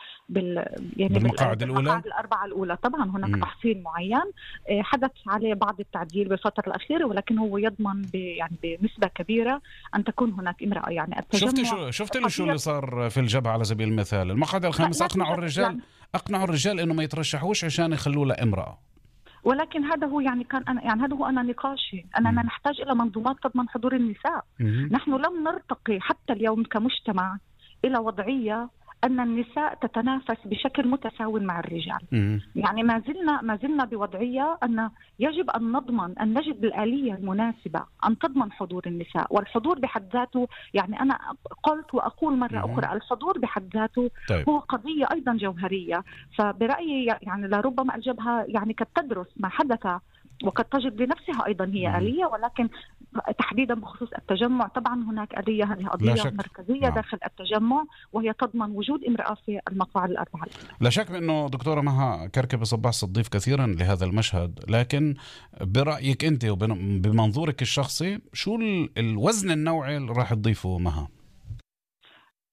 بال يعني بالمقاعد الأولى الأربعة الأولى. طبعا هناك م. تحصين معين حدث عليه بعض التعديل بالفترة الأخيرة، ولكن هو يضمن يعني بنسبة كبيرة أن تكون هناك امرأة. يعني التجمع شفت شو شفت له شو اللي صار في الجبهة على سبيل المثال؟ المقعد الخامس أقنعوا الرجال يعني أقنعوا الرجال إنه ما يترشحوش عشان يخلوا له امرأة، ولكن هذا هو يعني كان أنا يعني هذا هو أنا نقاشي. أننا نحتاج إلى منظومات تضمن حضور النساء. مم. نحن لم نرتقي حتى اليوم كمجتمع إلى وضعية أن النساء تتنافس بشكل متساو مع الرجال. مم. يعني ما زلنا ما زلنا بوضعية أن يجب أن نضمن أن نجد الآلية المناسبة أن تضمن حضور النساء، والحضور بحد ذاته يعني أنا قلت وأقول مرة مم. أخرى الحضور بحد ذاته طيب. هو قضية أيضا جوهرية. فبرأيي يعني لربما الجبهة يعني قد تدرس ما حدث وقد تجد لنفسها أيضا هي مم. آلية، ولكن تحديدا بخصوص التجمع طبعا هناك آلية هذه قضية مركزية نعم. داخل التجمع، وهي تضمن وجود امرأة في المقاعد الأربعة. لا شك بأنه دكتورة مها كركبة صباح ستضيف كثيرا لهذا المشهد، لكن برأيك أنت وبمنظورك الشخصي شو الوزن النوعي اللي راح تضيفه مها؟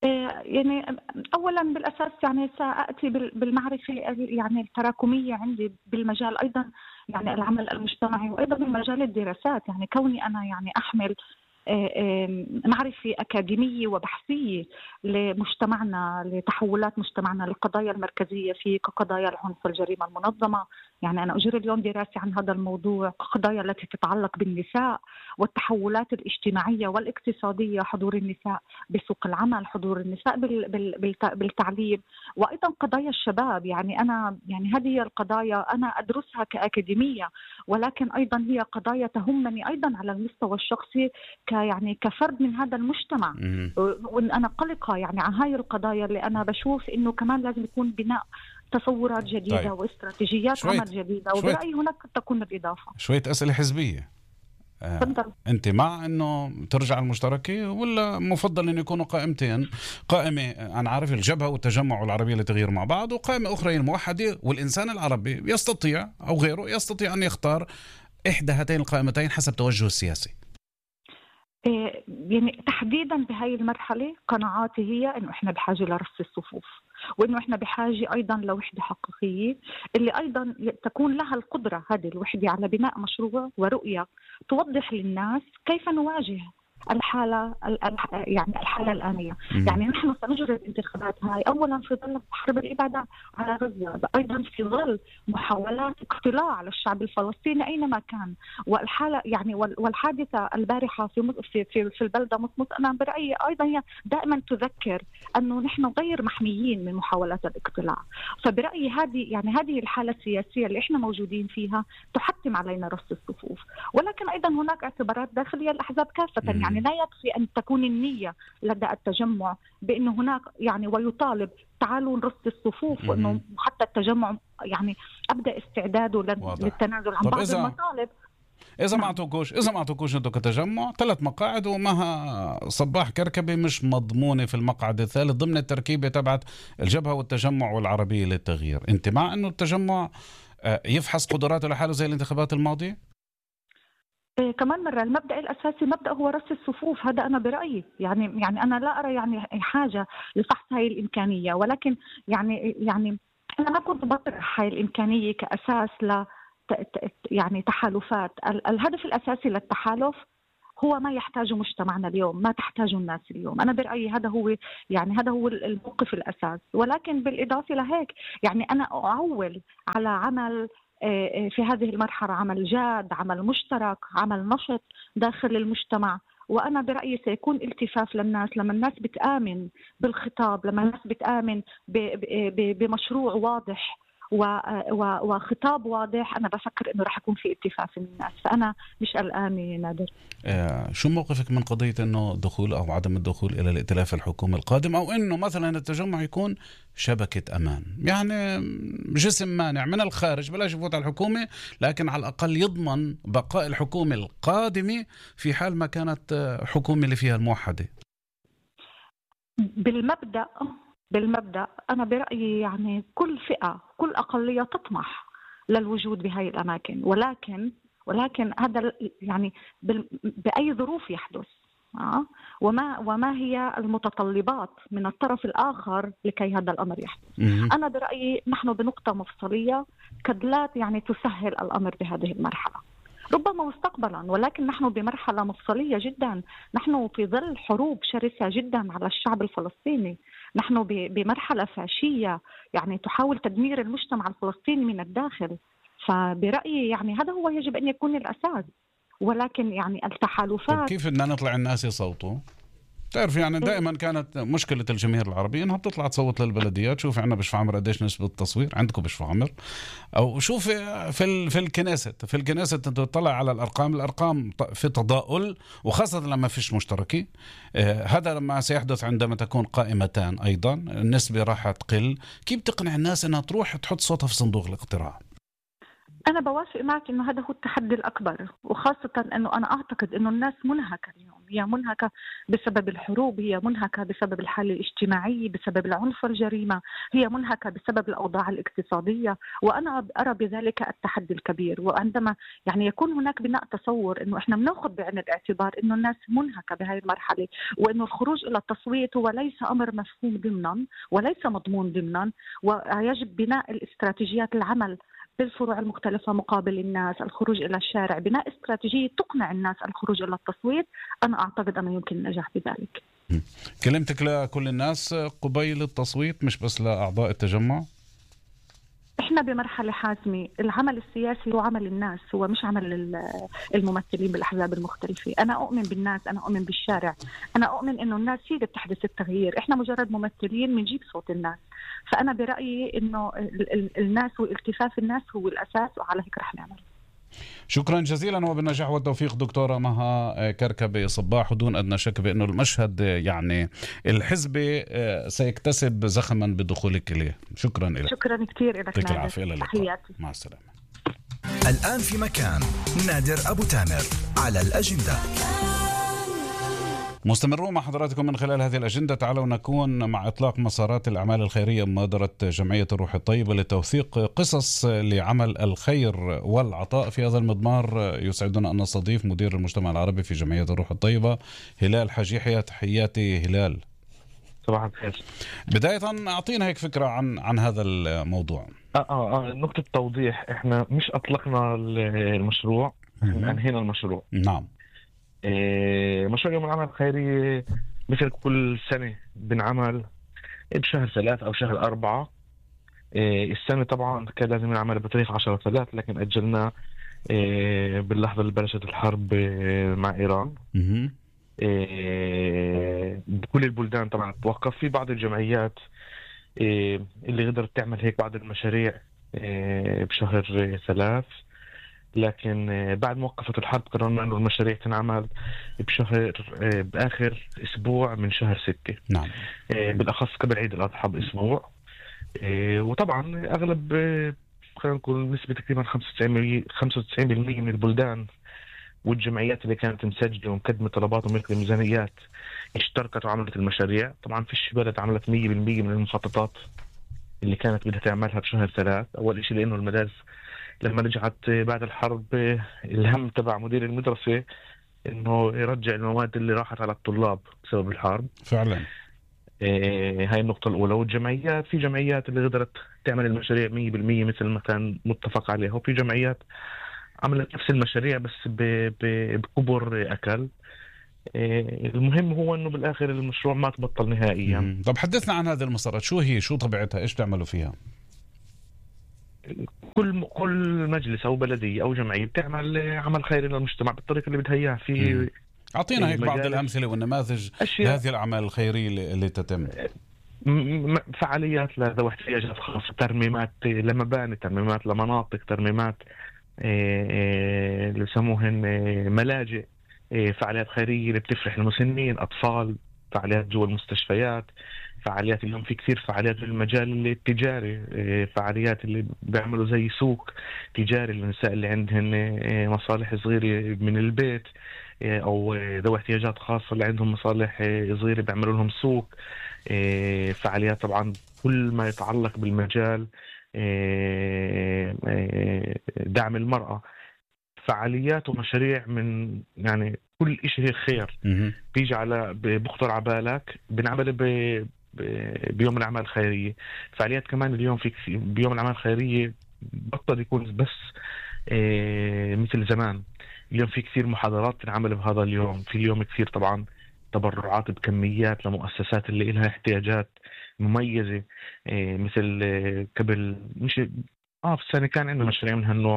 يعني أولا بالأساس يعني سأأتي بالمعرفة يعني التراكمية عندي بالمجال أيضا يعني العمل المجتمعي وأيضا بالمجال الدراسات. يعني كوني أنا يعني أحمل معرفة أكاديمية وبحثية لمجتمعنا، لتحولات مجتمعنا، للقضايا المركزية فيه كقضايا العنف والجريمة المنظمة. يعني أنا أجري اليوم دراسة عن هذا الموضوع، قضايا التي تتعلق بالنساء والتحولات الاجتماعية والاقتصادية، حضور النساء بسوق العمل، حضور النساء بالتعليم، وأيضا قضايا الشباب. يعني أنا يعني هذه القضايا أنا أدرسها كأكاديمية، ولكن أيضا هي قضايا تهمني أيضا على المستوى الشخصي يعني كفرد من هذا المجتمع. وإن أنا قلقة يعني عن هاي القضايا اللي أنا بشوف إنه كمان لازم يكون بناء تصورات جديدة طيب. واستراتيجيات عمل جديدة، وبرأيي هناك تكون الإضافة. شوية أسئلة حزبية. آه. أنت مع إنه ترجع المشتركة ولا مفضل إنه يكونوا قائمتين؟ قائمة أنا عارف الجبهة والتجمع والعربية للتغيير مع بعض، وقائمة أخرى الموحدة، والإنسان العربي يستطيع أو غيره يستطيع أن يختار إحدى هاتين القائمتين حسب توجهه السياسي. يعني تحديدا بهاي المرحلة قناعاتي هي إنه إحنا بحاجة لرص الصفوف، وإنه إحنا بحاجة أيضا لوحدة حقيقية اللي أيضا تكون لها القدرة هذه الوحدة على بناء مشروع ورؤية توضح للناس كيف نواجه الحالة يعني الحالة الآنية. يعني نحن سنجري الانتخابات هاي أولا في ظل حرب الإبادة على غزة، أيضا في ظل محاولات اقتلاع على الشعب الفلسطيني أينما كان، والحالة يعني والحادثة البارحة في في في, في البلدة مصمت أنا برأيي أيضا هي دائما تذكر أنه نحن غير محميين من محاولات الاقتلاع. فبرأيي هذه يعني هذه الحالة السياسية اللي إحنا موجودين فيها تحتم علينا رص الصفوف، ولكن أيضا هناك اعتبارات داخلية الأحزاب كافة. يعني لا يكفي أن تكون النية لدى التجمع بأنه هناك يعني ويطالب تعالوا نرص الصفوف، وأنه حتى التجمع يعني أبدأ استعداده للتنازل عن بعض إذا المطالب. إذا ما أعطوكوش إذا ما أعطوكوش أنتوا كتجمع ثلاث مقاعد ومها صباح كركبة مش مضمونة في المقعد الثالث ضمن التركيبة تبعت الجبهة والتجمع والعربية للتغيير، أنت مع أنه التجمع يفحص قدراته لحاله زي الانتخابات الماضية؟ إيه كمان مرة المبدأ الأساسي مبدأ هو رص الصفوف، هذا أنا برأيي. يعني يعني أنا لا أرى يعني حاجة لفحص هاي الإمكانية، ولكن يعني يعني أنا ما كنت بطرح هاي الإمكانية كأساس ل يعني تحالفات. الهدف الأساسي للتحالف هو ما يحتاجه مجتمعنا اليوم، ما تحتاجه الناس اليوم. أنا برأيي هذا هو يعني هذا هو الموقف الأساس. ولكن بالإضافة لهيك يعني أنا أعول على عمل في هذه المرحلة، عمل جاد، عمل مشترك، عمل نشط داخل المجتمع. وأنا برأيي سيكون التفاف للناس لما الناس بتآمن بالخطاب، لما الناس بتآمن بمشروع واضح وخطاب واضح. أنا بفكر إنه رح يكون في التفاف من الناس، فأنا مش قلقانة نادر. آه شو موقفك من قضية إنه دخول أو عدم الدخول إلى الائتلاف الحكومي القادم، أو إنه مثلا التجمع يكون شبكة أمان، يعني جسم مانع من الخارج بلاش يفوت على الحكومة، لكن على الأقل يضمن بقاء الحكومة القادمة في حال ما كانت حكومة اللي فيها الموحدة؟ بالمبدأ بالمبدأ أنا برأيي يعني كل فئة كل أقلية تطمح للوجود بهاي الأماكن، ولكن ولكن هذا يعني بأي ظروف يحدث، آه؟ وما وما هي المتطلبات من الطرف الآخر لكي هذا الأمر يحدث. أنا برأيي نحن بنقطة مفصلية كدلات يعني تسهل الأمر بهذه المرحلة، ربما مستقبلا، ولكن نحن بمرحلة مفصلية جدا. نحن في ظل حروب شرسة جدا على الشعب الفلسطيني، نحن بمرحلة فاشية يعني تحاول تدمير المجتمع الفلسطيني من الداخل. فبرأيي يعني هذا هو يجب أن يكون الأساس، ولكن يعني التحالفات. طيب كيف بدنا نطلع الناس يصوتوا؟ تعرف يعني دائما كانت مشكلة الجماهير العربية انها بتطلع تصوت للبلديات. شوف عنا بشفع عمر قديش نسبة التصوير، عندكم بشفع عمر، او شوف في في الكنيسة في الكنيسة تطلع على الارقام، الارقام في تضاؤل، وخاصة لما فيش مشتركين. آه هذا لما سيحدث عندما تكون قائمتان ايضا النسبة راح تقل. كيف تقنع الناس انها تروح تحط صوتها في صندوق الاقتراع؟ أنا بوافق معك إنه هذا هو التحدي الأكبر، وخاصة إنه أنا أعتقد إنه الناس منهكة اليوم، هي منهكة بسبب الحروب، هي منهكة بسبب الحالة الاجتماعية، بسبب العنف والجريمة، هي منهكة بسبب الأوضاع الاقتصادية، وأنا أرى بذلك التحدي الكبير. وعندما يعني يكون هناك بناء تصور إنه إحنا بنأخذ بعين الاعتبار إنه الناس منهكة بهذه المرحلة، وإنه الخروج إلى التصويت هو ليس أمر مفهوم ضمنا وليس مضمون ضمنا، ويجب بناء الاستراتيجيات العمل بالفروع المختلفة مقابل الناس، الخروج إلى الشارع، بناء استراتيجية تقنع الناس الخروج إلى التصويت. أنا أعتقد أنه يمكن النجاح بذلك. كلمتك لكل الناس قبيل التصويت مش بس لأعضاء التجمع؟ إحنا بمرحلة حاسمة، العمل السياسي هو عمل الناس، هو مش عمل الممثلين بالأحزاب المختلفة. أنا أؤمن بالناس، أنا أؤمن بالشارع، أنا أؤمن إنه الناس هي اللي بتحدث التغيير، إحنا مجرد ممثلين بنجيب صوت الناس. فأنا برأيي إنه الناس والالتفاف الناس هو الأساس، وعلى هيك رح نعمل. شكرا جزيلا وبالنجاح والتوفيق دكتورة مها كركبة صباح. ودون أدنى شك بأنه المشهد يعني الحزبي سيكتسب زخما بدخولك إليه. شكرا لك. شكرا كثير لك. يعطيك العافية. إلى اللقاء. مع السلامة. الآن في مكان نادر أبو تامر على الأجندة. مستمرون مع حضراتكم من خلال هذه الأجندة. تعالوا نكون مع إطلاق مسارات الأعمال الخيرية مبادرة جمعية الروح الطيبة لتوثيق قصص لعمل الخير والعطاء في هذا المضمار. يسعدنا أن نستضيف مدير المجتمع العربي في جمعية الروح الطيبة هلال حاج يحيى. تحياتي هلال. صباح الخير. بداية أعطينا هيك فكرة عن عن هذا الموضوع. آه آه نقطة توضيح، إحنا مش أطلقنا المشروع، إحنا أنهينا المشروع. نعم. مشروع يوم العمل الخيري مثل كل سنة بنعمل بشهر ثلاث أو شهر أربعة. السنة طبعا كان لازم نعمل بتاريخ عشرة ثلاث، لكن أجلنا باللحظة اللي بلشت الحرب مع إيران. بكل البلدان طبعا توقف. في بعض الجمعيات اللي قدرت تعمل هيك بعض المشاريع بشهر ثلاث، لكن بعد ما وقفت الحرب قررنا أنه المشاريع تنعمل بشهر بآخر أسبوع من شهر ستة. نعم. بالأخص قبل عيد الأضحى بأسبوع. وطبعا أغلب خلينا نقول نسبة تقريبا خمسة وتسعين بالمئة من البلدان والجمعيات اللي كانت مسجلة ومقدمة طلبات وملك الميزانيات اشتركت وعملت المشاريع. طبعا في بلد عملت مية بالمئة من المخططات اللي كانت بدها تعملها بشهر ثلاث. أول شيء لأنه المدارس لما رجعت بعد الحرب الهم تبع مدير المدرسة إنه يرجع المواد اللي راحت على الطلاب بسبب الحرب. فعلا. إيه هاي النقطة الأولى. والجمعيات، في جمعيات اللي قدرت تعمل المشاريع مية بالمية مثل ما كان متفق عليها، وفي جمعيات عملت نفس المشاريع بس بكبر أكل. إيه المهم هو إنه بالآخر المشروع ما تبطل نهائيا. طب حدثنا عن هذه المسارات، شو هي، شو طبيعتها، إيش تعملوا فيها؟ كل كل مجلس أو بلدية أو جمعية بتعمل عمل خيري للمجتمع بالطريقة اللي بدها إياها. في أعطينا هيك بعض الأمثلة والنماذج لهذه الأعمال الخيرية اللي تتم. فعاليات لذوي احتياجات خاصة، ترميمات لمباني، ترميمات لمناطق، ترميمات اللي يسموهن ملاجئ، فعاليات خيرية اللي بتفرح المسنين، أطفال، فعاليات جوا المستشفيات، فعاليات اليوم في كثير فعاليات في المجال التجاري، فعاليات اللي بيعملوا زي سوق تجاري للنساء اللي عندهن مصالح صغيرة من البيت، أو ذوي احتياجات خاصة اللي عندهم مصالح صغيرة بيعملوا لهم سوق. فعاليات طبعا كل ما يتعلق بالمجال دعم المرأة، فعاليات ومشاريع من يعني كل إشي خير بيجي على بخطر على بالك بنعمل بيوم الأعمال الخيرية. فعاليات كمان اليوم في بيوم الأعمال الخيرية بطل يكون بس مثل زمان. اليوم في كثير محاضرات تنعمل بهذا اليوم. في اليوم كثير طبعا تبرعات بكميات لمؤسسات اللي لها احتياجات مميزة، مثل قبل مش آه في السنة كان عندنا مشاريع من هالنوع،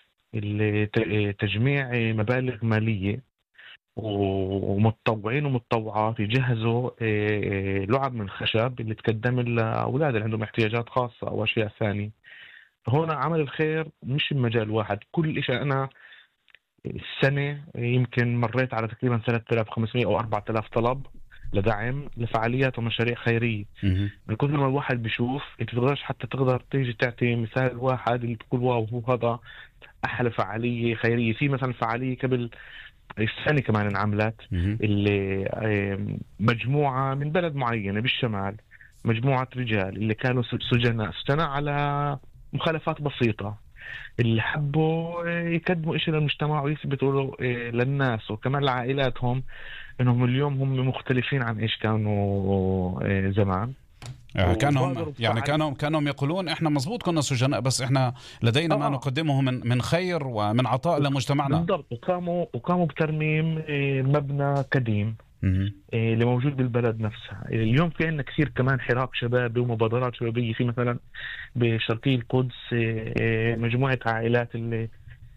تجميع مبالغ مالية ومتطوعين ومتطوعات يجهزوا لعب من خشب اللي تقدم لأولاد اللي عندهم احتياجات خاصة أو أشياء ثانية. هنا عمل الخير مش بمجال واحد. كل إشي أنا السنة يمكن مريت على تقريبا ثلاثة آلاف وخمسمئة أو أربعة آلاف طلب لدعم لفعاليات ومشاريع خيرية. من كثر ما الواحد بيشوف انت تقدرش حتى تقدر تيجي تعطي مثال واحد اللي تقول واو هو هذا احلى فعالية خيرية. في مثلا فعالية قبل السنة كمان انعملت اللي مجموعة من بلد معينة بالشمال، مجموعة رجال اللي كانوا سجناء سجناء على مخالفات بسيطة، اللي حبوا يقدموا إشي للمجتمع ويثبتوا للناس وكمان لعائلاتهم إنهم اليوم هم مختلفين عن إيش كانوا زمان. يعني كانهم يعني كانوا كانوا يقولون احنا مزبوط كنا سجناء بس احنا لدينا آه. ما نقدمه من من خير ومن عطاء لمجتمعنا. بالضبط. وقاموا وقاموا بترميم مبنى قديم اللي موجود بالبلد نفسها. اليوم في عندنا كثير كمان حراك شبابي ومبادرات شبابية. في مثلا بشرقي القدس مجموعة عائلات اللي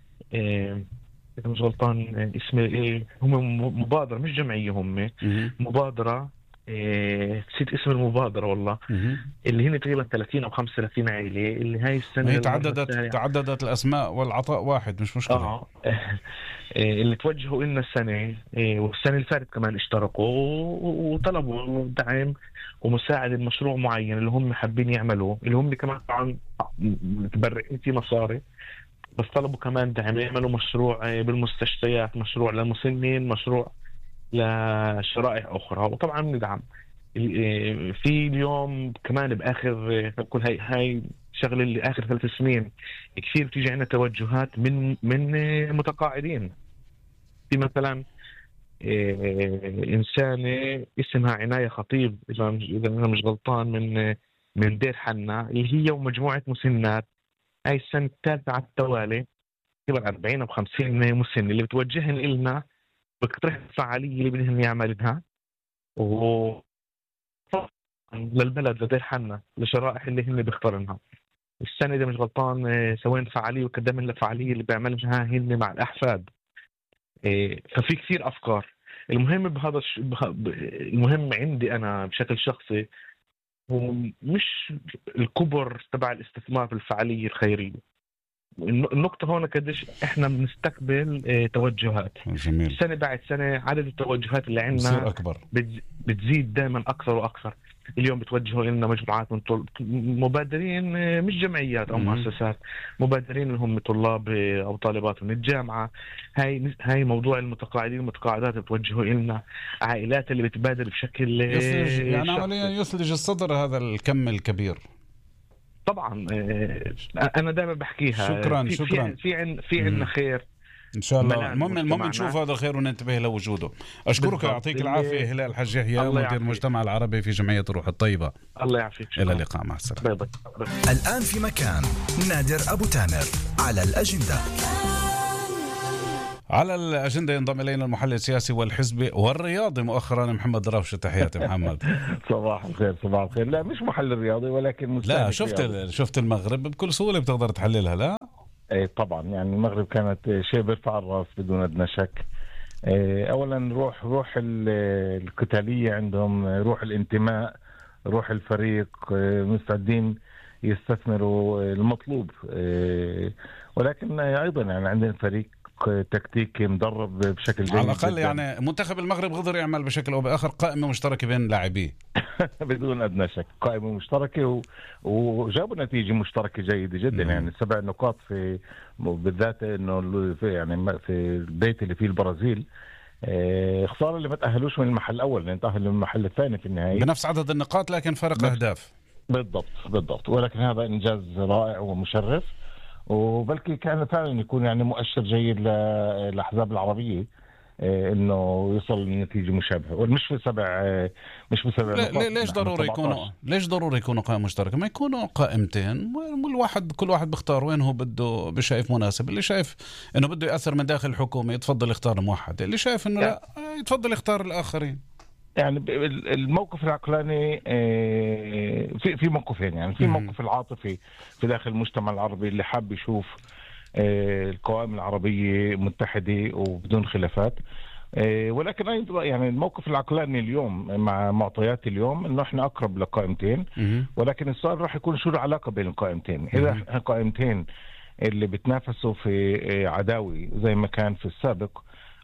مش غلطان اسم هم مبادرة مش جمعية، هم مبادرة نسيت اسم المبادرة والله، اللي هنا تقريبا ثلاثين أو خمسة وثلاثين عائلة اللي هاي السنة هي تعددت تعددت الأسماء والعطاء واحد مش مشكلة. آه. اللي توجهوا لنا السنة والسنة اللي فاتت كمان اشتركوا وطلبوا دعم ومساعدة مشروع معين اللي هم حابين يعملوه، اللي هم كمان طبعا متبرعين في مصاري بس طلبوا كمان دعم يعملوا مشروع بالمستشفيات، مشروع للمسنين، مشروع لشرائح أخرى، وطبعا ندعم. في اليوم كمان بآخر كل هاي هاي شغلة اللي آخر ثلاث سنين كثير بتيجي عنا توجهات من من متقاعدين. في مثلا إنسانة اسمها عناية خطيب إذا إذا أنا مش غلطان من من دير حنا، اللي هي ومجموعة مسنات هاي السنة الثالثة على التوالي تقريبا أربعين أو خمسين مسن اللي بتوجهن إلنا بقترح الفعالية اللي بدهم يعملها و للبلد لدير حنا لشرائح اللي هن بيختارنها. السنة إذا مش غلطان سوينا فعالية وقدمنا لنا فعالية اللي بيعملها هن مع الأحفاد. ففي كثير أفكار. المهم بهذا الش... بها... المهم عندي أنا بشكل شخصي هو مش الكبر تبع الاستثمار في الفعالية الخيرية. النقطة هون قديش إحنا بنستقبل توجهات. جميل. سنة بعد سنة عدد التوجهات اللي عندنا أكبر، بتزيد دائما أكثر وأكثر. اليوم بتوجهوا لنا مجموعات من طل... مبادرين مش جمعيات أو مؤسسات، مبادرين اللي هم طلاب أو طالبات من الجامعة. هاي هاي موضوع المتقاعدين والمتقاعدات بتوجهوا لنا، عائلات اللي بتبادر بشكل يسلج يعني عمليا يسلج الصدر هذا الكم الكبير. طبعا أنا دائما بحكيها. شكرا في شكرا في عن في عندنا خير إن شاء الله. المهم المهم نشوف هذا الخير وننتبه لوجوده. أشكرك يعطيك العافية هلال الحاج يحيى مدير المجتمع العربي في جمعية الروح الطيبة. الله يعافيك. إلى اللقاء، مع السلامة. الآن في مكان نادر أبو تامر على الأجندة. على الأجندة ينضم إلينا المحلل السياسي والحزبي والرياضي مؤخرا محمد دراوشة. تحياتي محمد. صباح الخير. صباح الخير. لا مش محلل رياضي ولكن مستهلك. لا شفت رياضي. شفت المغرب بكل سهولة بتقدر تحللها. لا ايه طبعا يعني المغرب كانت شيء بيرفع الراس بدون ادنى شك. إيه اولا روح روح القتالية عندهم، روح الانتماء، روح الفريق، إيه مستعدين يستثمروا المطلوب. إيه ولكن ايضا يعني عندنا فريق تكتيكي مدرب بشكل جيد على الأقل جداً. يعني منتخب المغرب قدر يعمل بشكل أو بآخر قائمة مشتركة بين لاعبيه. بدون أدنى شك قائمة مشتركة و... وجابوا نتيجة مشتركة جيدة جدا. مم. يعني سبع نقاط في بالذات إنه في يعني في البيت اللي فيه البرازيل. اه... خسارة اللي ما تأهلوش من المحل الأول لأن تأهلوا من المحل الثاني في النهاية بنفس عدد النقاط لكن فرق أهداف. بالضبط بالضبط. ولكن هذا إنجاز رائع ومشرف، وبلكي كان فعلا يكون يعني مؤشر جيد للأحزاب العربية انه يوصل لنتيجه مشابهه ومش في سبع مش في سبع نقاط. ليش ضروري يكونوا ليش ضروري يكونوا قائمه مشتركه؟ ما يكونوا قائمتين والواحد كل واحد بيختار وين هو بده بشايف مناسب. اللي شايف انه بده ياثر من داخل الحكومه يتفضل يختار موحد، اللي شايف انه لا يتفضل يختار الاخرين. يعني الموقف العقلاني في في موقفين. يعني في موقف العاطفي في داخل المجتمع العربي اللي حاب يشوف القوائم العربية متحدة وبدون خلافات، ولكن أيضا يعني الموقف العقلاني اليوم مع معطيات اليوم إنه إحنا أقرب لقائمتين، ولكن السؤال راح يكون شو العلاقة بين القائمتين. إذا قائمتين اللي بتنافسوا في عداوي زي ما كان في السابق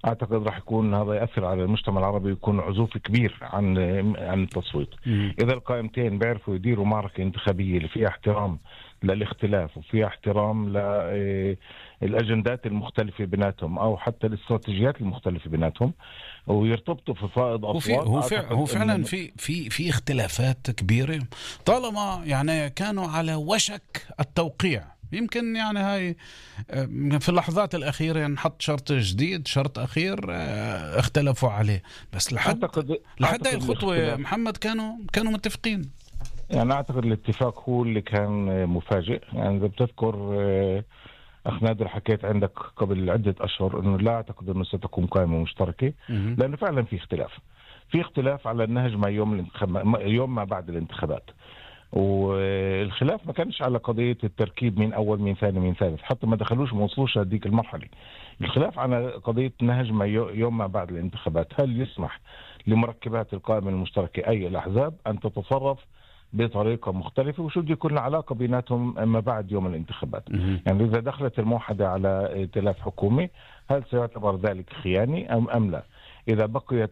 اعتقد راح يكون هذا ياثر على المجتمع العربي، يكون عزوف كبير عن عن التصويت. مم. اذا القائمتين بيعرفوا يديروا معركه انتخابيه اللي فيها احترام للاختلاف وفيها احترام للاجندات المختلفه بيناتهم او حتى الاستراتيجيات المختلفه بيناتهم، ويرتبطوا في فائض اصوات. هو فعلا هو فعلا في في في اختلافات كبيره طالما يعني كانوا على وشك التوقيع. يمكن يعني هاي في اللحظات الأخيرة نحط شرط جديد، شرط أخير اختلفوا عليه، بس لحد أعتقد لحد هاي الخطوة محمد كانوا كانوا متفقين. يعني أعتقد الاتفاق هو اللي كان مفاجئ. يعني إذا بتذكر أخ نادر حكيت عندك قبل عدة أشهر إنه لا أعتقد إنه ستكون قائمة مشتركة، لأنه فعلا في اختلاف في اختلاف على النهج ما يوم الانتخابات، يوم ما بعد الانتخابات. والخلاف ما كانش على قضية التركيب من أول من ثاني من ثالث، حتى ما دخلوش ما وصلوش هذيك المرحلة. الخلاف على قضية نهج ما يوم ما بعد الانتخابات، هل يسمح لمركبات القائمة المشتركة أي الأحزاب أن تتصرف بطريقة مختلفة، وشو بده يكون العلاقة بيناتهم ما بعد يوم الانتخابات. يعني إذا دخلت الموحدة على ائتلاف حكومي هل سيعتبر ذلك خياني أم أم لا؟ إذا بقيت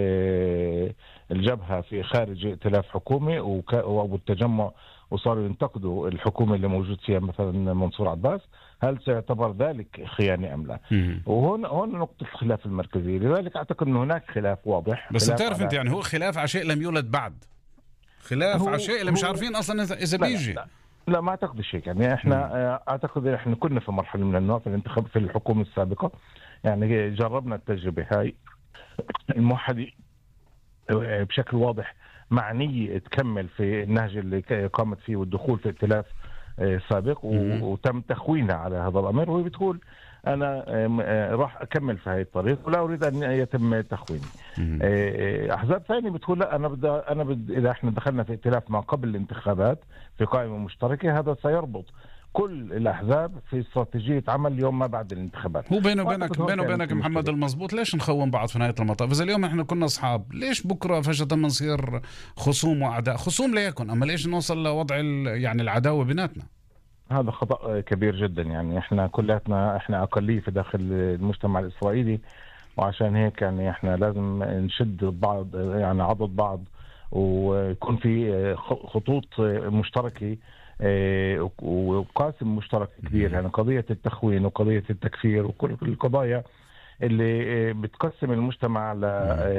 الجبهة في خارج ائتلاف حكومي والتجمع وصاروا ينتقدوا الحكومة اللي موجود فيها مثلا منصور عباس، هل سيعتبر ذلك خيانة أم لا؟ وهون هون نقطة الخلاف المركزية. لذلك أعتقد أن هناك خلاف واضح. بس تعرف أنت يعني هو خلاف على شيء لم يولد بعد، خلاف على شيء اللي مش عارفين أصلا إذا بيجي. لا, لا, لا ما أعتقد شيء. يعني إحنا مم. أعتقد إحنا كنا في مرحلة من النوع في الانتخاب في الحكومة السابقة، يعني جربنا التجربة هاي. الموحدة بشكل واضح معنية تكمل في النهج اللي قامت فيه والدخول في ائتلاف سابق، وتم تخوينها على هذا الأمر، وهي بتقول أنا راح أكمل في هاي الطريق ولا أريد أن يتم تخويني. أحزاب ثانية بتقول لا، أنا بدي أنا بدي إذا إحنا دخلنا في ائتلاف ما قبل الانتخابات في قائمة مشتركة، هذا سيربط كل الأحزاب في استراتيجية عمل يوم ما بعد الانتخابات. هو بينه وبينك بينه وبينك محمد المزبوط، ليش نخون بعض في نهاية المطاف؟ إذا اليوم إحنا كنا أصحاب، ليش بكرة فجأة نصير خصوم وأعداء؟ خصوم ليكن، أما ليش نوصل لوضع يعني العداوة بيناتنا؟ هذا خطأ كبير جدا. يعني إحنا كلاتنا إحنا أقلية في داخل المجتمع الإسرائيلي، وعشان هيك يعني إحنا لازم نشد بعض، يعني عضد بعض، ويكون في خطوط مشتركة وقاسم مشترك كبير. يعني قضية التخوين وقضية التكفير وكل القضايا اللي بتقسم المجتمع ل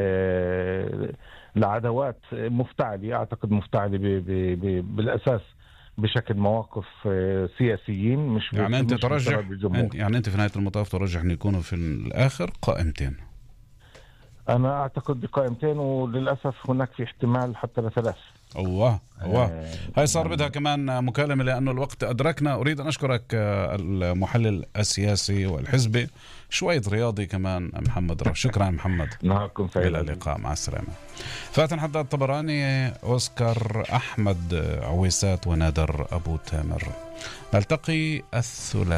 لعدوات مفتعلة، أعتقد مفتعلة بالأساس بشكل مواقف سياسيين، مش يعني أنت مش ترجح يعني أنت في نهاية المطاف ترجح أن يكونوا في الآخر قائمتين؟ أنا أعتقد بقائمتين، وللأسف هناك في احتمال حتى لثلاث. الله الله هاي صار بدها كمان مكالمة لأنه الوقت أدركنا. أريد أن أشكرك المحلل السياسي والحزبي شوية رياضي كمان محمد رف. شكرا محمد، نهاركم سعيد، إلى اللقاء، مع السلامة. فاتن حداد الطبراني، أوسكار أحمد عويسات، ونادر أبو تامر. نلتقي الثلاثاء.